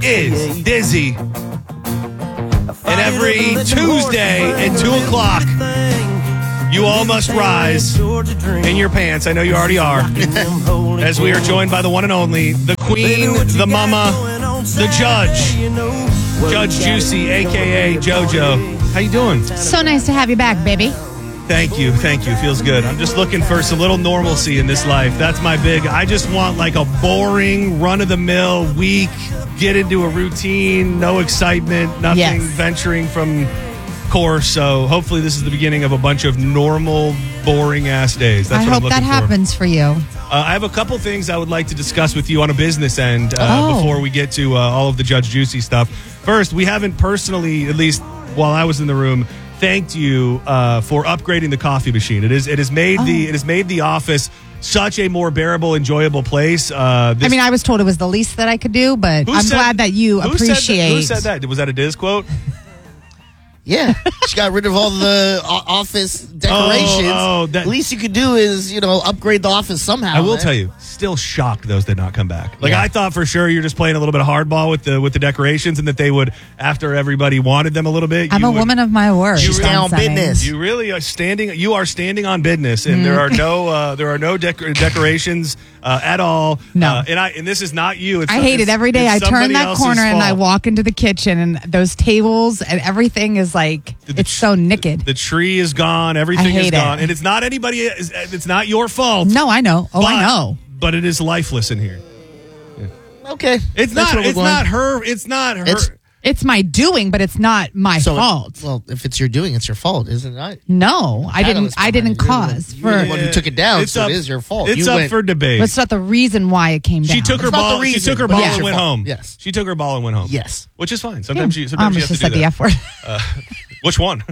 is Dizzy. And every Tuesday at 2 o'clock, you all must rise in your pants. I know you already are. As we are joined by the one and only, the queen, the mama, the judge, Judge Juicy, a.k.a. JoJo. How you doing? So nice to have you back, baby. Thank you. Feels good. I'm just looking for some little normalcy in this life. That's my big. I just want like a boring, run-of-the-mill week, get into a routine, no excitement, nothing venturing from course. So hopefully this is the beginning of a bunch of normal, boring-ass days. That's what I'm looking for. I hope that happens for you. I have a couple things I would like to discuss with you on a business end before we get to all of the Judge Juicy stuff. First, we haven't personally, at least while I was in the room, thanked you for upgrading the coffee machine. It has made the office such a more bearable, enjoyable place. I was told it was the least that I could do, but I'm glad that you appreciate. Who said that? Was that a Diz quote? Yeah, she got rid of all the office decorations. The least you could do is, upgrade the office somehow. I will tell you, still shocked those did not come back. I thought for sure you're just playing a little bit of hardball with the decorations, and that they would, after everybody wanted them a little bit. I'm a woman of my word. You stay on business. You really are standing. You are standing on business, and there are no decorations at all. No, and this is not you. I hate it every day. I turn that corner and I walk into the kitchen, and those tables and everything is like it's so naked. The tree is gone. Everything is gone, and it's not anybody. It's not your fault. No, I know. I know. But it is lifeless in here. Yeah. Okay, it's not her. It's not her. It's my doing, but it's not my fault. Well, if it's your doing, it's your fault, isn't it? No, I didn't cause. You're the one who took it down, so it is your fault. It's up for debate. But it's not the reason why it came down. She took her ball. She took her ball and went home. Yes, she took her ball and went home. Yes, which is fine. Sometimes she has to said do the that. F word. Which one?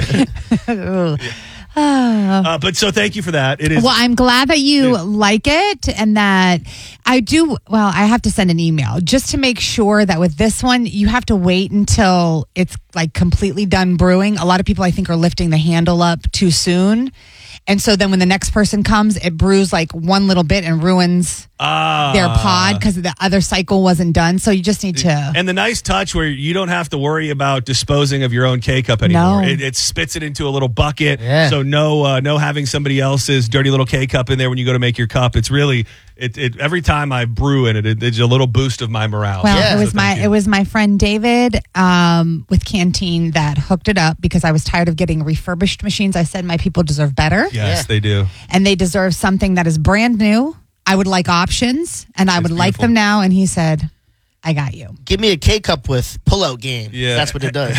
But so thank you for that. It is. Well, I'm glad that you like it, and that I do. Well, I have to send an email just to make sure that with this one, you have to wait until it's like completely done brewing. A lot of people, I think, are lifting the handle up too soon. And so then when the next person comes, it brews like one little bit and ruins their pod because the other cycle wasn't done. So you just need to. And the nice touch where you don't have to worry about disposing of your own K-Cup anymore. No. It spits it into a little bucket. Yeah. So no having somebody else's dirty little K-Cup in there when you go to make your cup. It's really, every time I brew in it, it's a little boost of my morale. Well, it was my friend David with Canteen that hooked it up because I was tired of getting refurbished machines. I said my people deserve better. Yes, they do. And they deserve something that is brand new. I would like options, and I would like them now. And he said, I got you. Give me a K-Cup with pull-out game. Yeah. That's what it does.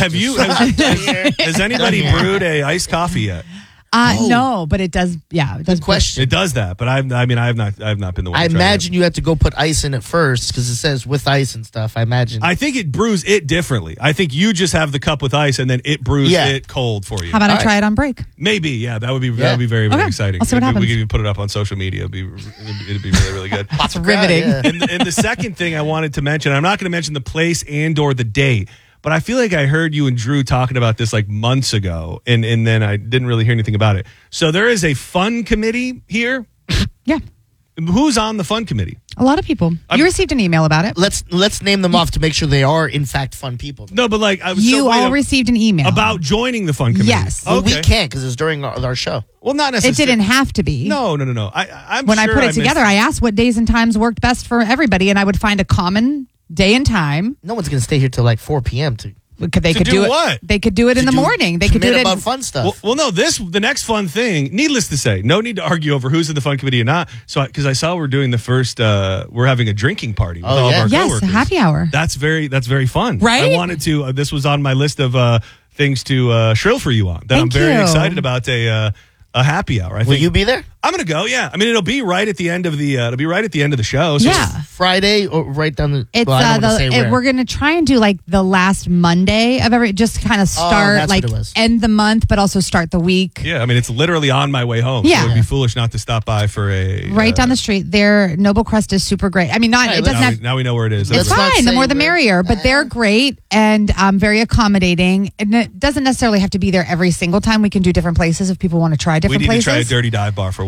Has anybody brewed a iced coffee yet? No, but it does. Yeah, it does. Good question. It does that, but I have not been the one. I imagine you have to go put ice in it first because it says with ice and stuff. I imagine. I think it brews it differently. I think you just have the cup with ice and then it brews it cold for you. How about I try it on break? Maybe, yeah, that would be very, very exciting. I'll see what happens. We could even put it up on social media. It'd be really, really good. It's riveting. Yeah. And the second thing I wanted to mention, I'm not going to mention the place and/or the date. But I feel like I heard you and Drew talking about this like months ago, and then I didn't really hear anything about it. So there is a fun committee here. Yeah. Who's on the fun committee? A lot of people. You received an email about it. Let's name them off to make sure they are in fact fun people. No, but like you all received an email about joining the fun committee. Yes. Well, we can't because it's during our show. Well, not necessarily. It didn't have to be. No. When I put it together, I asked what days and times worked best for everybody, and I would find a common day and time. No one's going to stay here till like 4 p.m. They could do what? They could do it in the morning. They could do it about fun stuff. Well, no. The next fun thing. Needless to say, no need to argue over who's in the fun committee or not. So, because I saw we're doing the first, we're having a drinking party with all of our coworkers. Yes, happy hour. That's very fun. Right? I wanted to. This was on my list of things to shrill for you on. That I'm very excited about a happy hour. I think. Will you be there? I'm going to go. Yeah. I mean, it'll be right at the end of the show. So yeah. Friday or right down the. It's I don't want to say where. We're going to try and do like the last Monday of every, just kind of start like end the month, but also start the week. Yeah. I mean, it's literally on my way home. Yeah. So it'd be foolish not to stop by for a right down the street. Their Noble Crest is super great. I mean, it doesn't have. Now we know where it is. It's fine. The more the merrier. But they're great and very accommodating. And it doesn't necessarily have to be there every single time. We can do different places if people want to try different places. We need to try a dirty dive bar for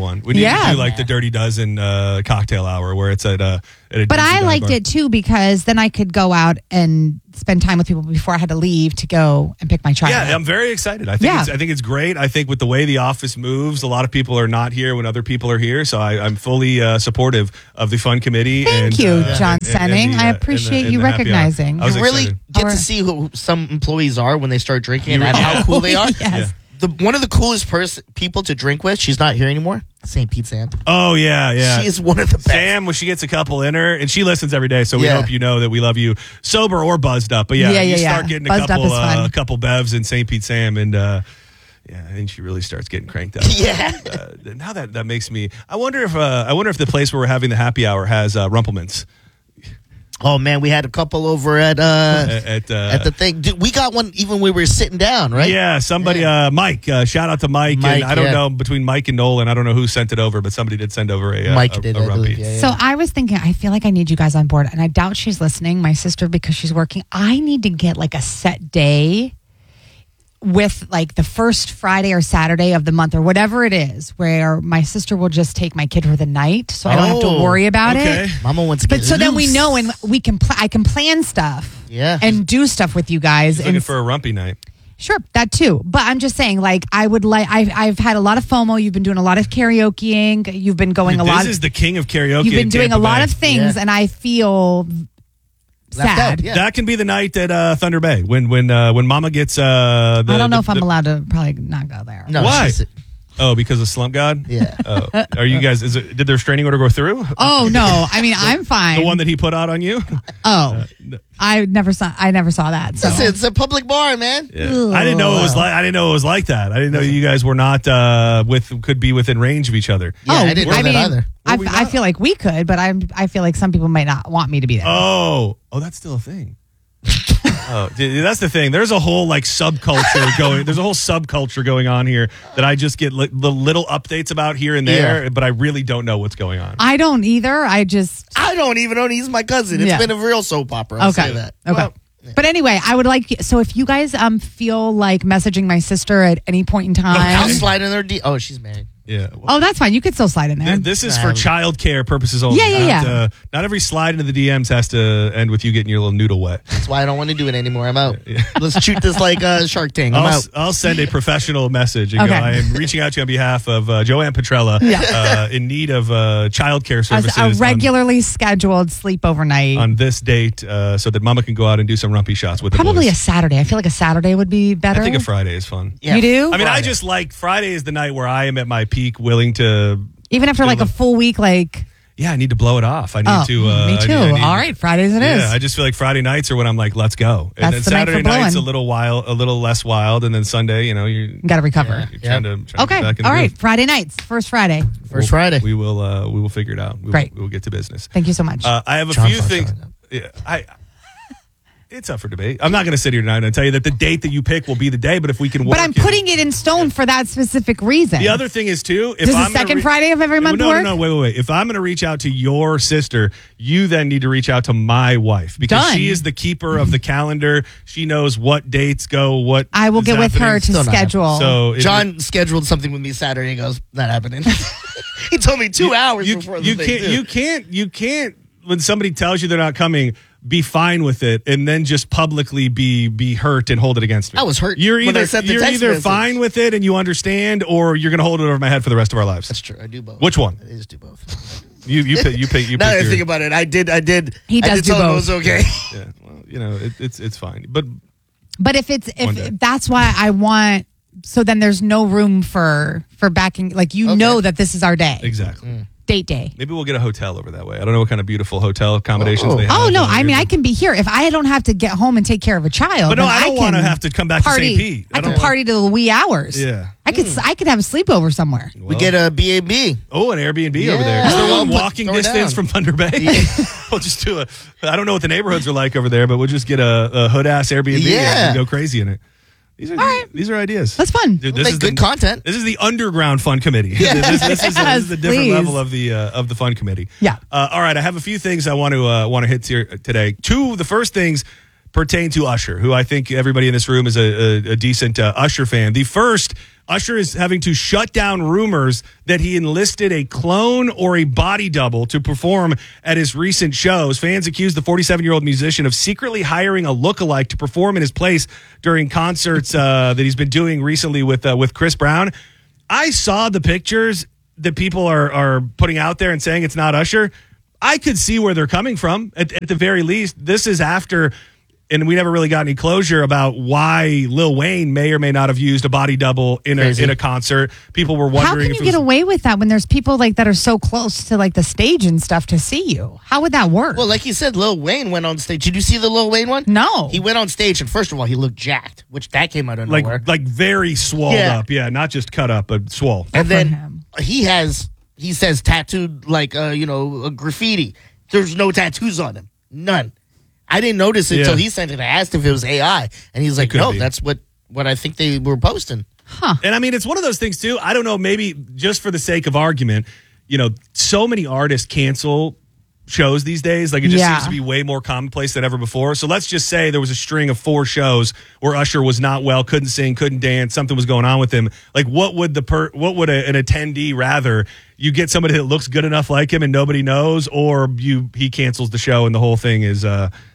one. We need to do like the Dirty Dozen cocktail hour where it's at a But I liked bar. it too because then I could go out and spend time with people before I had to leave to go and pick my child up. Yeah, I'm very excited. I think it's great. I think with the way the office moves, a lot of people are not here when other people are here. So I'm fully supportive of the fun committee. Thank you, John Senning. I appreciate you recognizing. You really get to see who some employees are when they start drinking and how cool they are. Yes. One of the coolest people to drink with, she's not here anymore, St. Pete Sam. Oh, yeah. She is one of the best. Sam, when she gets a couple in her, and she listens every day, so we hope you know that we love you, sober or buzzed up. But you start getting a couple bevs in St. Pete Sam, and I think she really starts getting cranked up. Yeah. Now that makes me. I wonder if the place where we're having the happy hour has Rumplemans. Oh man, we had a couple over at the thing. Dude, we got one even when we were sitting down, right? Yeah, somebody, Mike. Shout out to Mike. And I don't know between Mike and Nolan. I don't know who sent it over, but somebody did send over a Mike did. a rumpy. So I was thinking, I feel like I need you guys on board, and I doubt she's listening. My sister, because she's working. I need to get like a set day with like the first Friday or Saturday of the month or whatever it is, where my sister will just take my kid for the night, so I don't have to worry about it. Mama wants to get so then we know, and we can. I can plan stuff, and do stuff with you guys. She's looking for a rumpy night. Sure, that too. But I'm just saying, like, I would like. I've had a lot of FOMO. You've been doing a lot of karaokeing. You've been going a lot. This is the king of karaoke. You've been doing a lot of things, Yeah. and I feel sad. Yeah. That can be the night at Thunder Bay when Mama gets. I don't know if I'm allowed to probably not go there. No, why? Oh, because of Slump God? Yeah. Oh. Are you guys, did the restraining order go through? Oh, no. I mean, I'm fine. The one that he put out on you? Oh. I never saw that. So. It's a public bar, man. Yeah. I didn't know it was like that. I didn't know you guys were not could be within range of each other. Yeah, I didn't know that either. I feel like we could, but I feel like some people might not want me to be there. Oh, that's still a thing. Oh, that's the thing. There's a whole subculture going. There's a whole subculture going on here that I just get the little updates about here and there, but I really don't know what's going on. I don't either. I don't even know. He's my cousin. It's been a real soap opera. I'll say that. Okay. Well, but anyway, I would like. So if you guys feel like messaging my sister at any point in time, I'll slide in her. Oh, she's married. Yeah. Oh, that's fine. You could still slide in there. This is for child care purposes only. Yeah. Not every slide into the DMs has to end with you getting your little noodle wet. That's why I don't want to do it anymore. I'm out. Let's shoot this like Shark Tank. I'm out. I'll send a professional message and go, I am reaching out to you on behalf of Joanne Petrella in need of child care services. A regularly scheduled sleepover night. On this date so that Mama can go out and do some rumpy shots with Probably the boys. a Saturday. I feel like a Saturday would be better. I think a Friday is fun. Yeah. You do? I mean, I just like Friday is the night where I am at my peak, willing to. Even after like a full week, like. Yeah, I need to blow it off. I need to. Me too. I need, all right, Fridays it is. Yeah, I just feel like Friday nights are when I'm like, let's go. And That's then the night Saturday for blowing. night's a little less wild, and then Sunday, you got to recover. You're trying to get Okay. back in the All right. groove. Friday nights. First Friday. Friday. We will figure it out. Great. We will get to business. Thank you so much. I have a John's few not things. showing up. Yeah, it's up for debate. I'm not going to sit here tonight and tell you that the date that you pick will be the day, but if we can work. But I'm putting it in stone for that specific reason. The other thing is, too, if Does I'm the second Friday of every month work? No, wait. If I'm going to reach out to your sister, you then need to reach out to my wife because Done. she is the keeper of the calendar. She knows what dates go, what I will is get with happening. her to Still not schedule. So John scheduled something with me Saturday and goes, not happening. He told me 2 hours before the thing. You can't when somebody tells you they're not coming, be fine with it and then just publicly be hurt and hold it against me. I was hurt You're when I either sent the you're text either message. fine with it and you understand, or you're going to hold it over my head for the rest of our lives. That's true. I do both. Which one? I just do both. You pick. Now that I think about it, I did. He does I did do tell him it both. was okay. Yeah, well, it's fine. But if One day. that's why I want. So then there's no room for backing. Like know that this is our day. exactly. Date day. Maybe we'll get a hotel over that way. I don't know what kind of beautiful hotel accommodations they have. Oh no! over I here. mean, I can be here if I don't have to get home and take care of a child. But no, then I don't want to can have to come back party. to St. Pete. I can party till the wee hours. Yeah. I could have a sleepover somewhere. We get a B&B. Oh, an Airbnb Yeah. over there. Is there Oh, one put- walking throw it distance down. from Thunder Bay? We'll just do I don't know what the neighborhoods are like over there, but we'll just get a hood ass Airbnb Yeah. and go crazy in it. These are ideas. That's fun. Dude, We'll make good content. This is the underground fun committee. Yeah. This is a different please. level of the fun committee. Yeah. All right. I have a few things I want to hit here today. The first things pertain to Usher, who I think everybody in this room is a decent Usher fan. The first Usher is having to shut down rumors that he enlisted a clone or a body double to perform at his recent shows. Fans accused the 47-year-old musician of secretly hiring a lookalike to perform in his place during concerts that he's been doing recently with Chris Brown. I saw the pictures that people are putting out there and saying it's not Usher. I could see where they're coming from. At the very least, this is after... And we never really got any closure about why Lil Wayne may or may not have used a body double in a concert. People were wondering. How can you get away with that when there's people like that are so close to like the stage and stuff to see you? How would that work? Well, like you said, Lil Wayne went on stage. Did you see the Lil Wayne one? No. He went on stage, and first of all, he looked jacked, which that came out of nowhere. Like very swole up. Yeah, not just cut up, but swole. And then he says tattooed like a graffiti. There's no tattoos on him. None. I didn't notice it until he sent it. I asked if it was AI, and he's like, "No, that's what I think they were posting." Huh. And I mean, it's one of those things too. I don't know. Maybe just for the sake of argument, so many artists cancel shows these days. Like it just seems to be way more commonplace than ever before. So let's just say there was a string of 4 shows where Usher was not well, couldn't sing, couldn't dance, something was going on with him. Like what would an attendee rather? You get somebody that looks good enough like him and nobody knows, or he cancels the show and the whole thing is.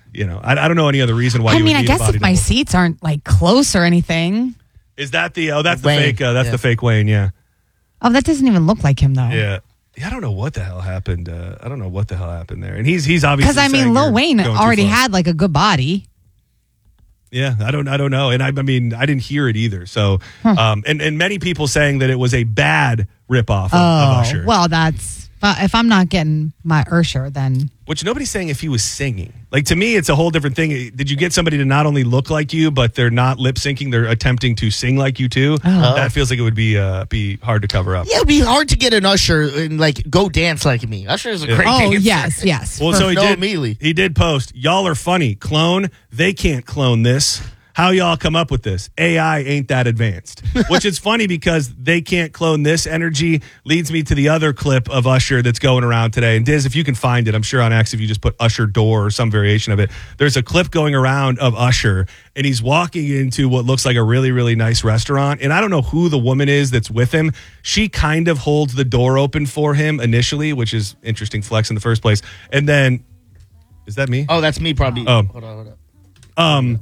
I don't know any other reason why. I guess if my seats aren't like close or anything. Is that that's the fake? That's the fake Wayne. Yeah. Oh, that doesn't even look like him though. Yeah. I don't know what the hell happened. I don't know what the hell happened there. And he's obviously because Lil Wayne already had like a good body. Yeah, I don't know, and I mean I didn't hear it either. So, and many people saying that it was a bad ripoff of Usher. Well, if I'm not getting my Usher, then. Which nobody's saying if he was singing. Like, to me, it's a whole different thing. Did you get somebody to not only look like you, but they're not lip syncing, they're attempting to sing like you too? That feels like it would be hard to cover up. Yeah, it would be hard to get an Usher and go dance like me. Usher is a great dancer. Yes. Well, so he did post, "Y'all are funny. Clone, they can't clone this. How y'all come up with this? AI ain't that advanced." Which is funny because they can't clone this energy leads me to the other clip of Usher that's going around today. And Diz, if you can find it, I'm sure on X if you just put Usher door or some variation of it, there's a clip going around of Usher and he's walking into what looks like a really, really nice restaurant. And I don't know who the woman is that's with him. She kind of holds the door open for him initially, which is interesting flex in the first place. And then, is that me? Oh, that's me probably. Oh. Hold on.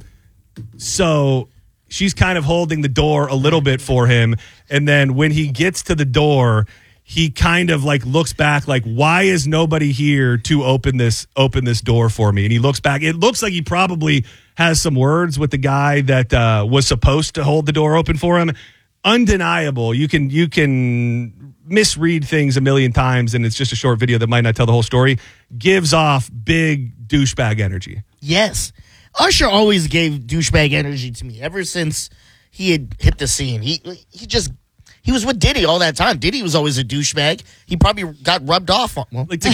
So she's kind of holding the door a little bit for him. And then when he gets to the door, he kind of looks back like, why is nobody here to open this door for me? And he looks back. It looks like he probably has some words with the guy that was supposed to hold the door open for him. Undeniable. You can misread things a million times, and it's just a short video that might not tell the whole story. Gives off big douchebag energy. Yes. Usher always gave douchebag energy to me ever since he had hit the scene. He was with Diddy all that time. Diddy was always a douchebag. He probably got rubbed off. He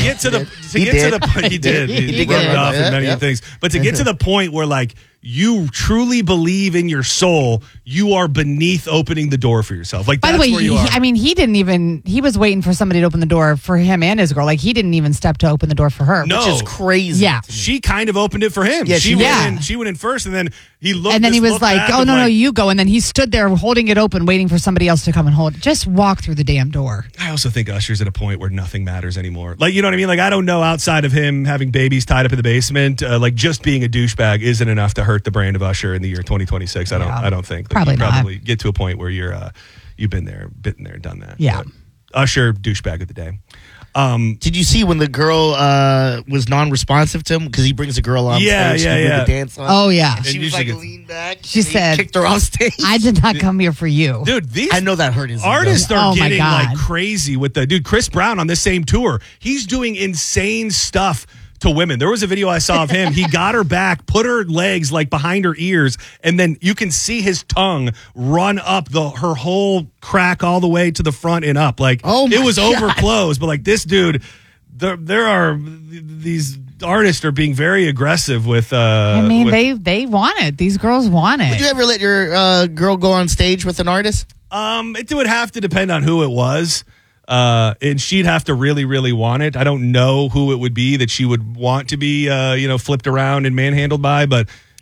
did rubbed off in many things. But to get to the point where you truly believe in your soul, you are beneath opening the door for yourself. By the way, he was waiting for somebody to open the door for him and his girl. He didn't even step to open the door for her. No. Which is crazy. Yeah. She kind of opened it for him. Yeah, she went in first, and then he looked. And then he was like, "Oh no, you go." And then he stood there holding it open, waiting for somebody else to come and hold it. Just walk through the damn door. I also think Usher's at a point where nothing matters anymore. You know what I mean? I don't know, outside of him having babies tied up in the basement, just being a douchebag isn't enough to hurt the brand of Usher in the year 2026. I don't think. Probably not. Get to a point where you've been there, done that. Yeah. But Usher, douchebag of the day. Did you see when the girl was non-responsive to him because he brings a girl on stage to do the dance on? Oh yeah, and she was leaned back. She said, kicked her off stage. "I did not come here for you, dude." I know that hurt his artists ego. are getting crazy with the dude. Chris Brown on this same tour, he's doing insane stuff to women. There was a video I saw of him. He got her back, put her legs behind her ears, and then you can see his tongue run up her whole crack all the way to the front and up. It was over close, but this dude, there are these artists are being very aggressive with. They want it. These girls want it. Would you ever let your girl go on stage with an artist? It would have to depend on who it was. And she'd have to really, really want it. I don't know who it would be that she would want to be, flipped around and manhandled by, but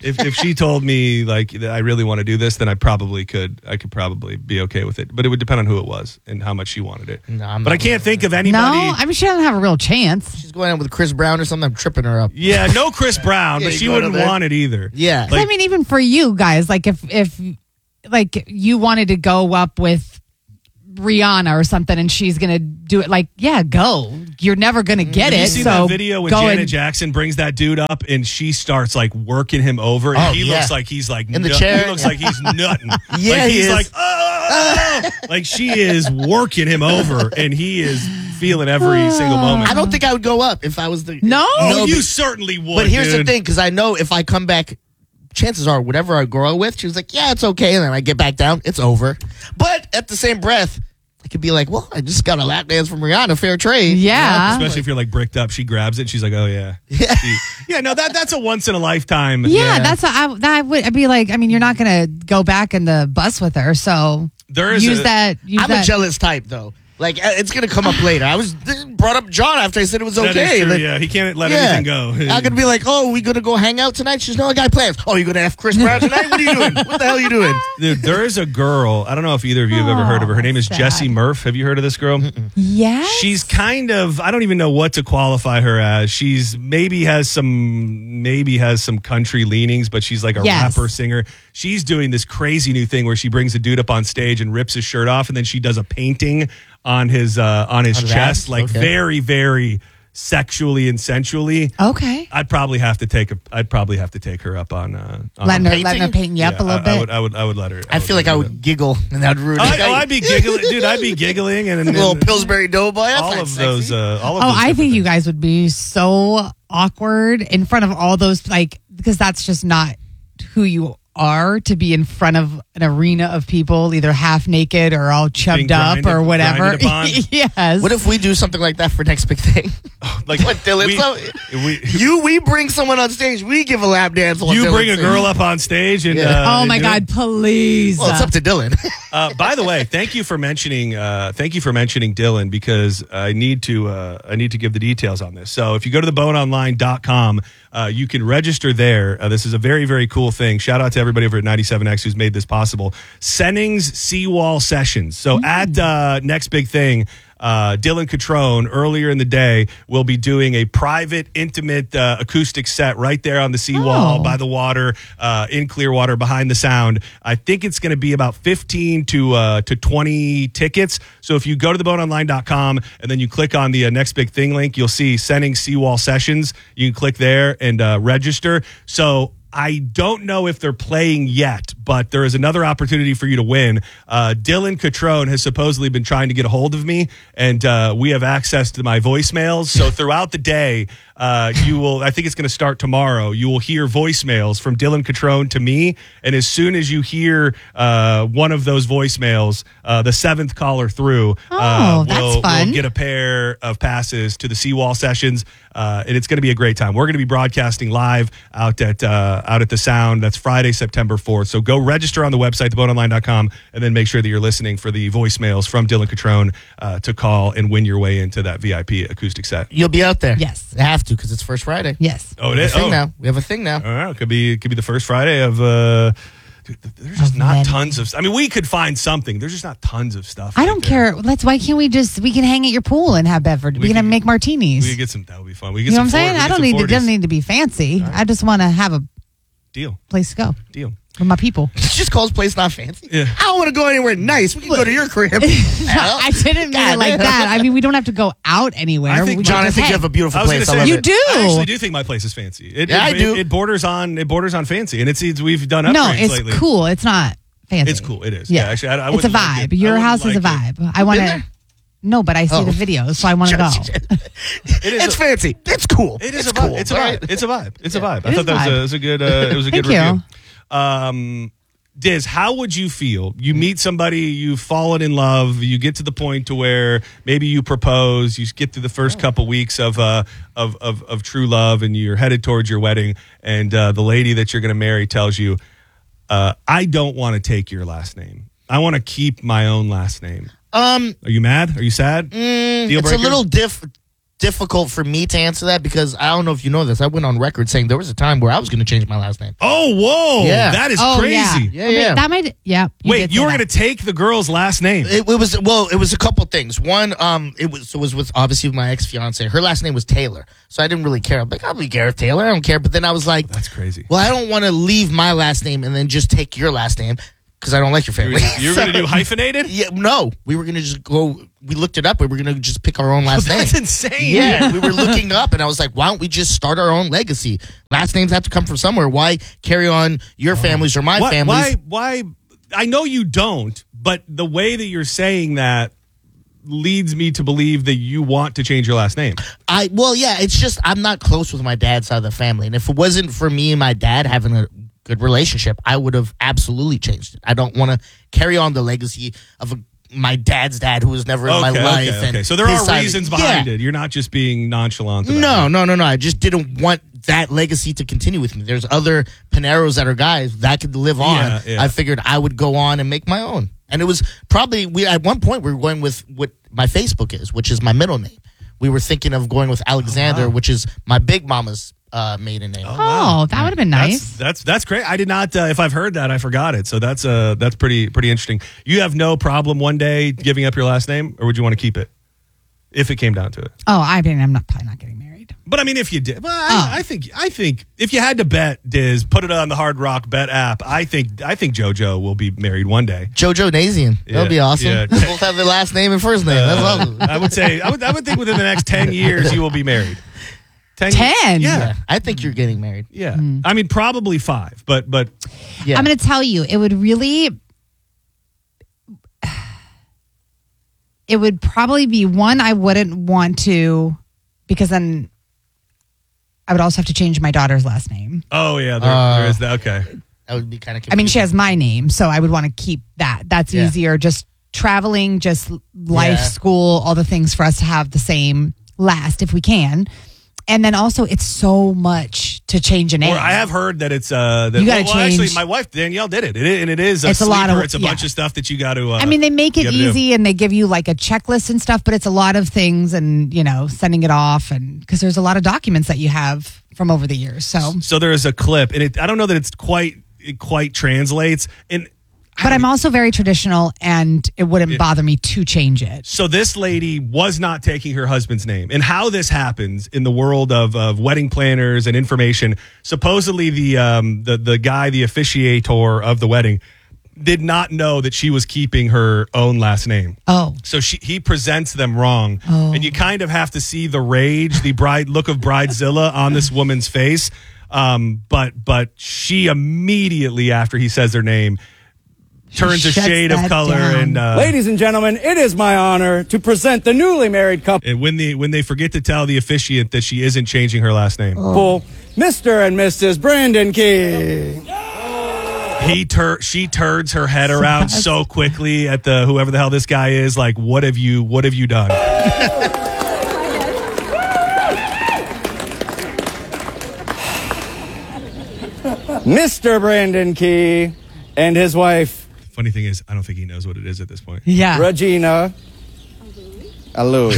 If she told me like that I really want to do this, then I could probably be okay with it. But it would depend on who it was and how much she wanted it. No, but I can't think of anybody. No, I mean she doesn't have a real chance. She's going out with Chris Brown or something. I'm tripping her up. Yeah, no Chris Brown, Yeah, but you she go wouldn't to there. want it either. Yeah. I mean, even for you guys, like if like you wanted to go up with Rihanna or something and she's gonna do it, like, yeah, go. You're never gonna get Have it. you seen so that video when go Janet and- Jackson brings that dude up and she starts like working him over and Oh, he yeah. looks like he's like In the chair? He looks like he's nutting. Yeah, like he he's is. like like she is working him over and he is feeling every single moment. I don't think I would go up if I was the. No? Oh, you but- certainly would. But here's the dude. thing, because I know if I come back, chances are whatever I grow with, she was like, yeah, it's okay. And then I get back down, it's over. But at the same breath, I could be like, well, I just got a lap dance from Rihanna, fair trade. Yeah. Especially if you're like bricked up, she grabs it. She's like, "Oh yeah, yeah." No, that's a once in a lifetime. Yeah, that's what I'd be like. I mean, you're not gonna go back in the bus with her, so There is use a- that. Use I'm that. a jealous type, though. Like, it's going to come up later. I was brought up John after I said it was okay. That is true, Like, yeah, he can't let yeah. anything go. I'm going to be like, oh, we going to go hang out tonight? She's no, I got plans. Oh, you going to F Chris Brown tonight? What are you doing? What the hell are you doing? Dude, there is a girl. I don't know if either of you have ever heard of her. Her name is sad. Jessie Murph. Have you heard of this girl? Yes. She's kind of, I don't even know what to qualify her as. She's maybe has some country leanings, but she's like a Yes. rapper singer. She's doing this crazy new thing where she brings a dude up on stage and rips his shirt off, and then she does a painting on his chest, that? like Okay. very, very sexually and sensually. Okay. I'd probably have to take her up on Letting her painting? painting you up a little bit. I would let her. I feel like I would giggle and that would ruin it. I'd be giggling, dude. I'd be giggling and a little Pillsbury Doughboy. That's all not of those. sexy. All of Oh, those I type of think you things. guys would be so awkward in front of all those, like, because that's just not who you are to be in front of an arena of people, either half naked or all chubbed up or whatever. grinded upon. Yes. What if we do something like that for next big thing? Like What, Dylan? We bring someone on stage. We give a lap dance. while you Dylan bring a sings. girl up on stage and Yeah. Oh and my do God! it? Please. Well, it's up to Dylan. By the way, thank you for mentioning Dylan because I need to give the details on this. So if you go to theboneonline.com, you can register there. This is a very, very cool thing. Shout out to everybody over at 97X who's made this possible. Sennings Seawall Sessions. So at Next Big Thing, Dylan Catrone earlier in the day will be doing a private, intimate acoustic set right there on the seawall by the water in Clearwater behind the sound. I think it's going to be about 15 to 20 tickets. So if you go to theboneonline.com and then you click on the Next Big Thing link, you'll see Sending Seawall Sessions. You can click there and register. So I don't know if they're playing yet, but there is another opportunity for you to win. Dylan Catrone has supposedly been trying to get a hold of me, and we have access to my voicemails. So throughout the day, you will, I think it's going to start tomorrow, you will hear voicemails from Dylan Catrone to me. And as soon as you hear one of those voicemails, the seventh caller through, that's fun. will get a pair of passes to the Seawall Sessions. And it's going to be a great time. We're going to be broadcasting live out at the Sound. That's Friday, September 4th. So go register on the website, theboneonline.com, and then make sure that you're listening for the voicemails from Dylan Catrone to call and win your way into that VIP acoustic set. You'll be out there. Yes. I have to because it's first Friday. Yes. Oh, it We have is? a thing Oh. now. We have a thing now. All right. It could be the first Friday of... dude, there's just Of not many. tons of... I mean, we could find something. There's just not tons of stuff. I right don't there. care. Why can't we can hang at your pool and have beverage? We We can could- make martinis. We could get some... That would be fun. We You get know what I'm some saying? Florida- I we don't get need some it doesn't 40s. need to be fancy. I just want to have a Deal. place to go Deal. with my people. She just calls place not fancy. Yeah. I don't want to go anywhere nice. We can go to your crib. I didn't mean it like that. I mean, we don't have to go out anywhere. I think, We John, I just think you hang. have a beautiful I was going place. to I say love You it. do. I actually do think my place is fancy. Yeah, I do. It borders on fancy, and it's we've done upgrades No, it's lately. cool. It's not fancy. It's cool. It is. Yeah, Actually, I it's a wouldn't like vibe. it. I Your wouldn't house is a like it. vibe. I want been to. there? No, but I see Oh. the videos, so I want to go. It is It's fancy. It's cool. It is it's a vibe. cool. It's a All vibe. right. It's a vibe. It's a vibe. I It thought is that vibe. was a good. It was a good Thank review. Diz, how would you feel? You meet somebody, you've fallen in love, you get to the point to where maybe you propose, you get through the first couple weeks of true love, and you're headed towards your wedding, and the lady that you're going to marry tells you, "I don't want to take your last name. I want to keep my own last name." Are you mad? Are you sad? Deal It's a breaker? little difficult for me to answer that because I don't know if you know this. I went on record saying there was a time where I was going to change my last name. Oh, whoa. Yeah. That is Oh, crazy. Yeah. That might, yeah. Wait, you were going to take the girl's last name? It was a couple things. One, it was with obviously my ex-fiance. Her last name was Taylor. So I didn't really care. I'm like, I'll be Gareth Taylor. I don't care. But then I was like, that's crazy. Well, I don't want to leave my last name and then just take your last name because I don't like your family. You were going to do hyphenated? Yeah, no. We were going to just go. We looked it up. We were going to just pick our own last name. That's insane. Yeah, we were looking up, and I was like, why don't we just start our own legacy? Last names have to come from somewhere. Why carry on your families or my families? Why? I know you don't, but the way that you're saying that leads me to believe that you want to change your last name. It's just I'm not close with my dad's side of the family, and if it wasn't for me and my dad having a good relationship, I would have absolutely changed it. I don't want to carry on the legacy of my dad's dad who was never in my life. Okay. And so there are reasons behind it. You're not just being nonchalant about it. No. I just didn't want that legacy to continue with me. There's other Paneros that are guys that could live on. Yeah. I figured I would go on and make my own. And it was probably, at one point, we were going with what my Facebook is, which is my middle name. We were thinking of going with Alexander, which is my big mama's maiden name. Oh, that would have been nice. That's great. I did not. If I've heard that, I forgot it. So that's pretty interesting. You have no problem one day giving up your last name, or would you want to keep it if it came down to it? Oh, I mean, I'm probably not getting married. But I mean, if you did, well, I think if you had to bet, Diz, put it on the Hard Rock Bet app. I think JoJo will be married one day. JoJo Nazian. That'll be awesome. Yeah. They both have their last name and first name. That's awesome. I would think within the next 10 years you will be married. 10? Yeah. I think you're getting married. Yeah. I mean, probably 5, but yeah. I'm going to tell you, it would probably be one I wouldn't want to, because then I would also have to change my daughter's last name. Oh, yeah, there is that. Okay. That would be kind of confusing. I mean, she has my name, so I would want to keep that. That's easier. Just traveling, just life, school, all the things for us to have the same last if we can. And then also, it's so much to change a name. Or I have heard that it's you got to change. Actually, my wife Danielle did it, and it is it's a lot of. It's a bunch of stuff that you got to. I mean, they make it easy and they give you like a checklist and stuff, but it's a lot of things, and sending it off, and because there's a lot of documents that you have from over the years. So there is a clip, and I don't know that it quite translates. But I'm also very traditional, and it wouldn't bother me to change it. So this lady was not taking her husband's name. And how this happens in the world of wedding planners and information, supposedly the guy, the officiator of the wedding, did not know that she was keeping her own last name. Oh. So he presents them wrong. Oh. And you kind of have to see the rage, the look of Bridezilla on this woman's face. But she immediately, after he says their name, turns a shade of color down. and ladies and gentlemen, it is my honor to present the newly married couple. And when they forget to tell the officiant that she isn't changing her last name, Mr. and Mrs. Brandon Key. she turns her head around so quickly at the whoever the hell this guy is. Like, what have you done? Mr. Brandon Key and his wife, Funny thing is, I don't think he knows what it is at this point. Yeah. Regina Alui.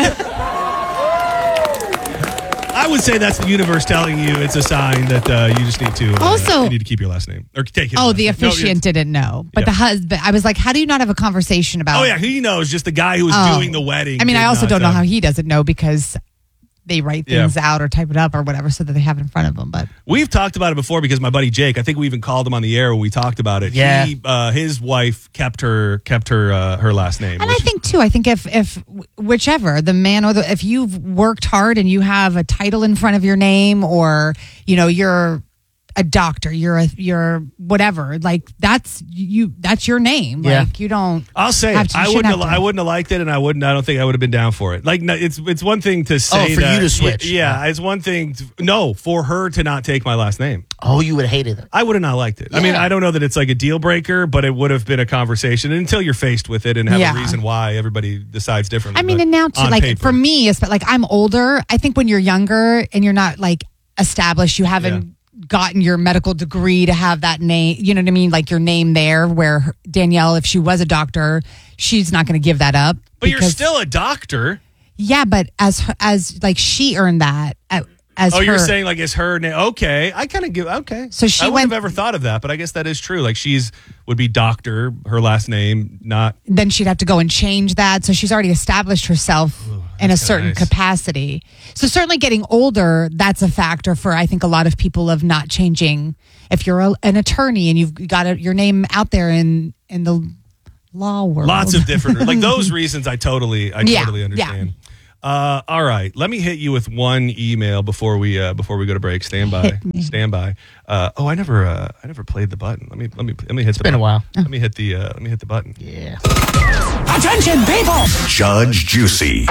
I would say that's the universe telling you it's a sign that you just need to Also- you need to keep your last name or take it. Oh, the officiant didn't know. But the husband, I was like, how do you not have a conversation about Oh yeah, he knows. Just the guy who was doing the wedding. I mean, did I also not, don't know how he doesn't know because they write things out or type it up or whatever so that they have it in front of them. But we've talked about it before because my buddy Jake, I think we even called him on the air when we talked about it. Yeah. His wife kept her last name. and I think too, if whichever the man or if you've worked hard and you have a title in front of your name, or you're a doctor, you're whatever, like that's your name. Yeah. Like you don't. I'll say have it. to- I you wouldn't shouldn't have have to. liked it, and I don't think I would have been down for it. Like, no, it's one thing to say for that, you to switch. Yeah, it's one thing. For her to not take my last name. Oh, you would have hated it. I would have not liked it. I mean, I don't know that it's like a deal breaker, but it would have been a conversation until you're faced with it and have a reason why everybody decides differently. I mean, But and now too, on like paper. for me, it's like I'm older. I think when you're younger and you're not like established, you haven't gotten your medical degree to have that name. You know what I mean? Like your name there. Where Danielle, if she was a doctor, she's not going to give that up. But you're still a doctor. Yeah, but as like she earned that as her. You're saying like it's her name? Okay, I kind of give. Okay, so she I wouldn't have ever thought of that, but I guess that is true. Like would be Doctor, her last name, not. Then she'd have to go and change that. So she's already established herself in a certain capacity. So certainly getting older, that's a factor for I think a lot of people of not changing. If you're an attorney and you've got your name out there in the law world, lots of different like those reasons. I totally understand. Yeah. All right, let me hit you with one email before we go to break. Stand by. I never played the button. Let me hit the button. It's been a while. Let me hit the button. Yeah. Attention, people! Judge Juicy.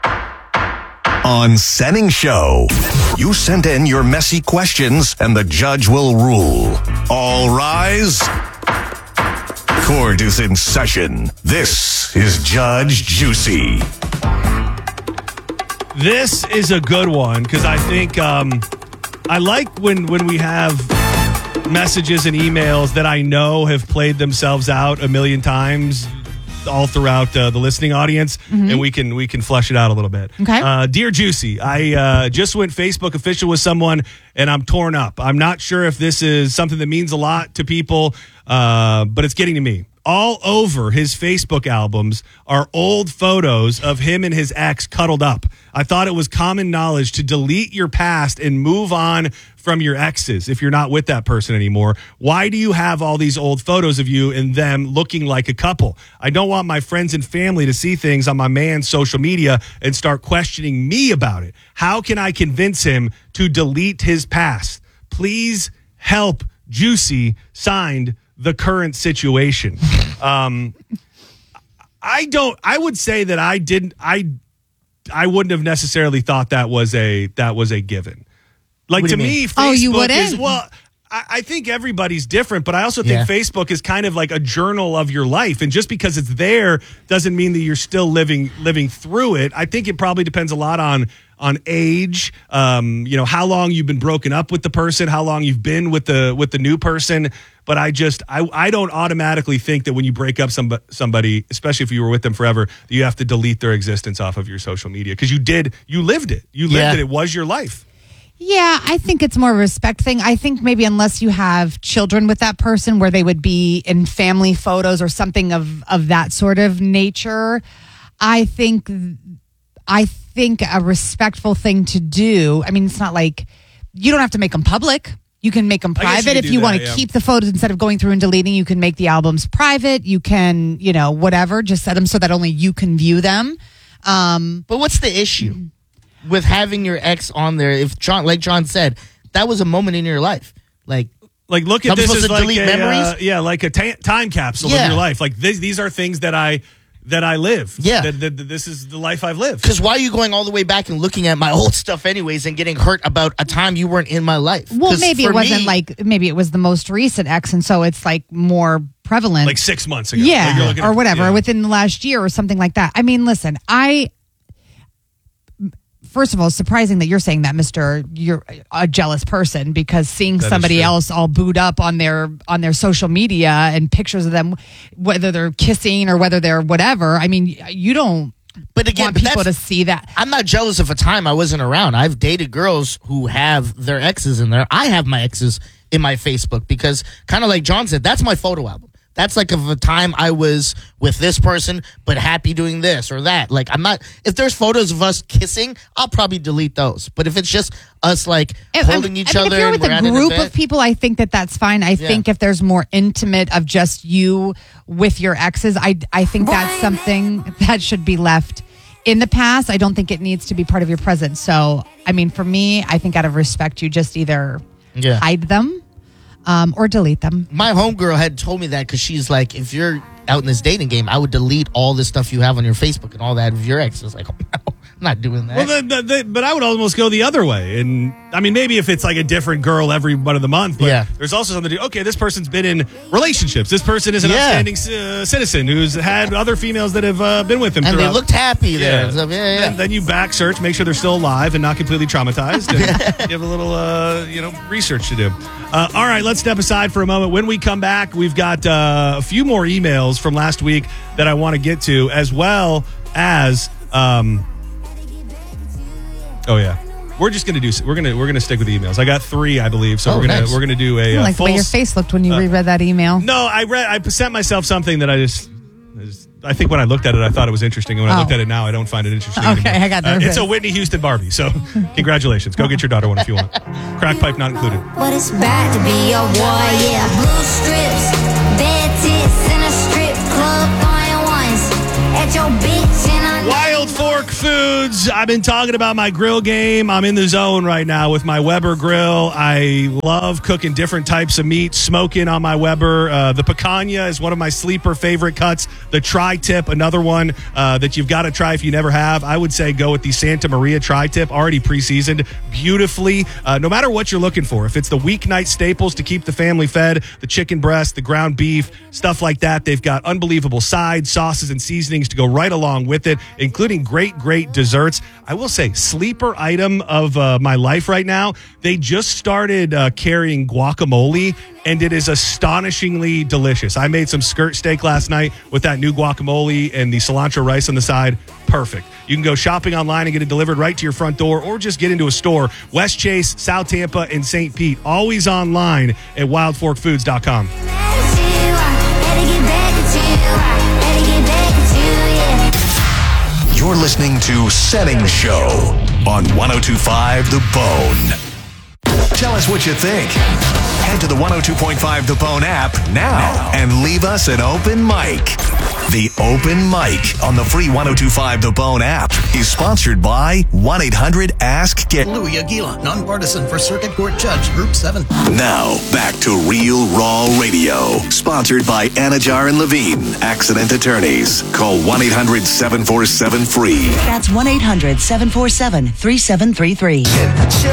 On Senning Show. You send in your messy questions and the judge will rule. All rise. Court is in session. This is Judge Juicy. This is a good one because I think I like when we have messages and emails that I know have played themselves out a million times all throughout the listening audience, and we can flesh it out a little bit. Okay. Dear Juicy, I just went Facebook official with someone, and I'm torn up. I'm not sure if this is something that means a lot to people, but it's getting to me. All over his Facebook albums are old photos of him and his ex cuddled up. I thought it was common knowledge to delete your past and move on from your exes if you're not with that person anymore. Why do you have all these old photos of you and them looking like a couple? I don't want my friends and family to see things on my man's social media and start questioning me about it. How can I convince him to delete his past? Please help, Juicy. Signed, The Current Situation. I would say that I wouldn't have necessarily thought that was a given. Like to me, Facebook you wouldn't? is, well, I think everybody's different, but I also think Facebook is kind of like a journal of your life. And just because it's there doesn't mean that you're still living through it. I think it probably depends a lot on age, how long you've been broken up with the person, how long you've been with the new person. But I don't automatically think that when you break up somebody, especially if you were with them forever, that you have to delete their existence off of your social media because you lived it. You lived it. It was your life. Yeah, I think it's more of a respect thing. I think maybe unless you have children with that person where they would be in family photos or something of that sort of nature, I think a respectful thing to do. I mean, it's not like you don't have to make them public. You can make them private if you want to keep the photos instead of going through and deleting. You can make the albums private. You can, whatever, just set them so that only you can view them. But what's the issue with having your ex on there? If like John said, that was a moment in your life. Like look at this as like memories. Like a time capsule of your life. Like these are things that I live. Yeah. This is the life I've lived. Because why are you going all the way back and looking at my old stuff anyways and getting hurt about a time you weren't in my life? Well, maybe it wasn't maybe it was the most recent ex, and so it's like more prevalent. Like 6 months ago. Yeah. Or whatever, within the last year or something like that. I mean, listen, first of all, it's surprising that you're saying that, Mr. You're a jealous person, because seeing somebody else all booed up on their social media and pictures of them, whether they're kissing or whether they're whatever, I mean, you don't want people to see that. I'm not jealous of a time I wasn't around. I've dated girls who have their exes in there. I have my exes in my Facebook because, kind of like John said, that's my photo album. That's like of a time I was with this person, but happy doing this or that. Like, if there's photos of us kissing, I'll probably delete those. But if it's just us holding each other, if you're with a group of people, I think that's fine. I think if there's more intimate of just you with your exes, I think that's something that should be left in the past. I don't think it needs to be part of your present. So, I mean, for me, I think out of respect, you just either hide them. Or delete them. My homegirl had told me that because she's like, if you're out in this dating game, I would delete all the stuff you have on your Facebook and all that of your ex. I was like, oh, no, I'm not doing that. Well, but I would almost go the other way. And I mean, maybe if it's like a different girl every one of the month, but there's also something to do. Okay, this person's been in relationships. This person is an outstanding citizen who's had other females that have been with him. And they looked happy there. So, Then you back search, make sure they're still alive and not completely traumatized. And you have a little, research to do. All right, let's step aside for a moment. When we come back, we've got a few more emails from last week that I want to get to, as well as Oh yeah. We're just gonna we're gonna stick with emails. I got 3, I believe. So we're gonna do a I like the way your face looked when you reread that email. No, I sent myself something that I think when I looked at it, I thought it was interesting. And when I looked at it now, I don't find it interesting anymore. I got nervous. It's a Whitney Houston Barbie. So congratulations. Go get your daughter one if you want. Crack pipe not included. What it's bad to be a boy, yeah. Blue strips, bad tits in a strip club, flying ones at your bitch and I Wild Fork Foods. I've been talking about my grill game. I'm in the zone right now with my Weber grill. I love cooking different types of meat, smoking on my Weber. The picanha is one of my sleeper favorite cuts. The tri-tip, another one that you've got to try if you never have. I would say go with the Santa Maria tri-tip, already pre-seasoned beautifully. No matter what you're looking for, if it's the weeknight staples to keep the family fed, the chicken breast, the ground beef, stuff like that, they've got unbelievable sides, sauces, and seasonings to go right along with it, including great desserts. I will say, sleeper item of my life right now, they just started carrying guacamole, and it is astonishingly delicious. I made some skirt steak last night with that new guacamole and the cilantro rice on the side. Perfect. You can go shopping online and get it delivered right to your front door, or just get into a store. West Chase, South Tampa, and St. Pete. Always online at wildforkfoods.com. You're listening to Setting Show on 102.5 The Bone. Tell us what you think. Head to the 102.5 The Bone app now and leave us an open mic. The Open Mic on the free 102.5 The Bone app is sponsored by 1-800-ASK-GARY. Louis Aguila, nonpartisan for Circuit Court Judge, Group 7. Now, back to Real Raw Radio. Sponsored by Anajar and Levine, Accident Attorneys. Call 1-800-747-FREE. That's 1-800-747-3733.